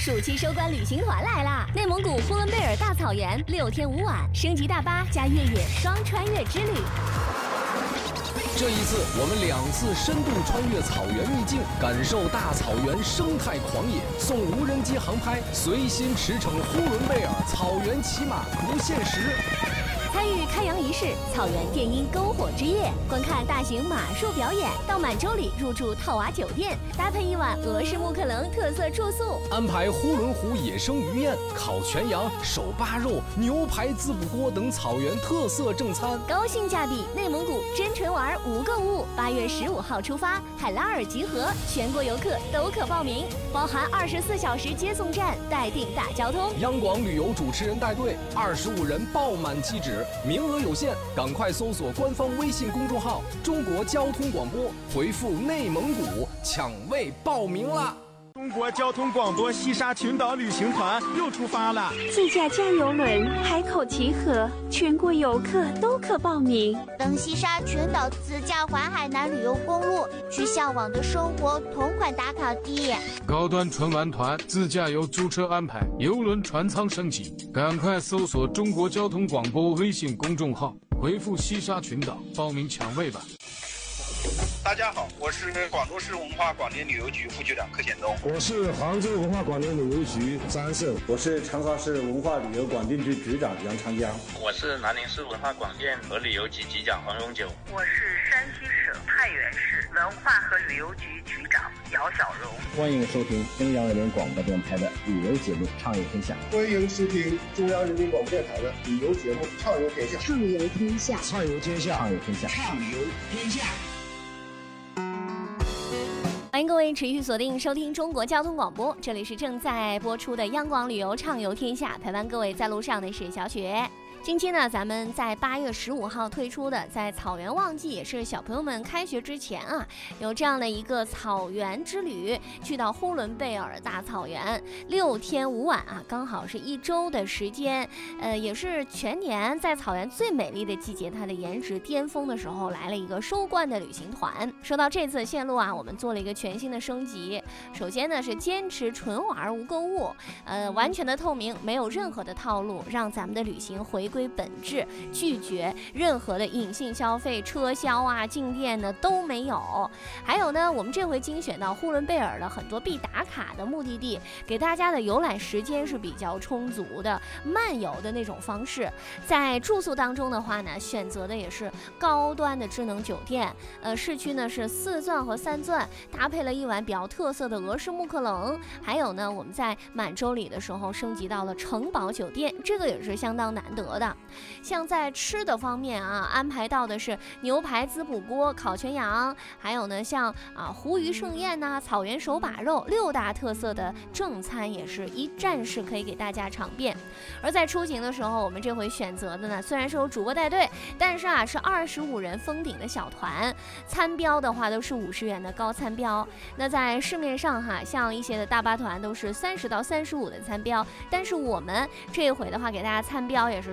暑期收官旅行团来啦！内蒙古呼伦贝尔大草原6天5晚，升级大巴加越野双穿越之旅。 这一次，我们2次深度穿越草原秘境，感受大草原生态狂野，送无人机航拍，随心驰骋呼伦贝尔草原骑马不限时。 参与开洋仪式、草原电音篝火之夜，观看大型马术表演，到满洲里入住套娃酒店，搭配1晚俄式木克棱特色住宿， 安排呼伦湖野生鱼宴、烤全羊、手扒肉、牛排滋补锅等草原特色正餐， 高性价比内蒙古真纯玩无购物。8月15号出发，海拉尔集合，全国游客都可报名，包含24小时接送站，待定大交通。 央广旅游主持人带队，25人爆满机止，名额有限，赶快搜索官方微信公众号“中国交通广播”，回复“内蒙古”抢位报名啦！ 中国交通广播西沙群岛旅行团又出发了， 自驾加油轮海口集合，全国游客都可报名。 登西沙群岛自驾环海南旅游公路，去向往的生活同款打卡地。 高端纯玩团自驾游租车安排，邮轮船舱升级，赶快搜索中国交通广播微信公众号，回复西沙群岛报名抢位吧。 大家好，我是广州市文化广电旅游局副局长柯显东。 我是杭州文化广电旅游局张胜。 我是长沙市文化旅游广电局局长杨长江。 我是南宁市文化广电和旅游局局长黄荣九。 我是山西省太原市文化和旅游局局长姚小荣。 欢迎收听中央人民广播电台的旅游节目《畅游天下》。 欢迎收听中央人民广播电台的旅游节目《畅游天下》。 畅游天下， 畅游天下，畅游天下， 畅游天下。 欢迎各位持续锁定收听中国交通广播，这里是正在播出的央广旅游畅游天下，陪伴各位在路上的是小雪。近期呢，咱们在8月15号推出的，在草原旺季，也是小朋友们开学之前啊，有这样的一个草原之旅，去到呼伦贝尔大草原6天5晚啊，刚好是1周的时间，也是全年在草原最美丽的季节，它的颜值巅峰的时候来了一个收官的旅行团。说到这次线路啊，我们做了一个全新的升级。首先呢是坚持纯玩无购物，完全的透明，没有任何的套路，让咱们的旅行回归本质，拒绝任何的隐性消费、车销啊、进店呢都没有。还有呢，我们这回精选到呼伦贝尔的很多必打卡的目的地，给大家的游览时间是比较充足的，漫游的那种方式。在住宿当中的话呢，选择的也是高端的智能酒店，市区呢是4钻和3钻，搭配了1晚比较特色的俄式木克棱。还有呢，我们在满洲里的时候升级到了城堡酒店，这个也是相当难得的。像在吃的方面啊，安排到的是牛排滋补锅、烤全羊，还有呢像湖鱼盛宴呐、草原手把肉6大特色的正餐，也是一站式可以给大家尝遍。而在出行的时候，我们这回选择的呢，虽然是有主播带队，但是是25人封顶的小团，餐标的话都是50元的高餐标。那在市面上像一些的大巴团都是30到35的餐标，但是我们这一回的话给大家餐标也是